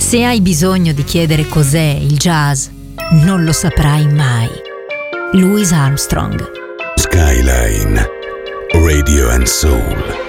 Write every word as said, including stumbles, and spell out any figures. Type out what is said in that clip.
Se hai bisogno di chiedere cos'è il jazz, non lo saprai mai. Louis Armstrong. Skyline Radio and Soul.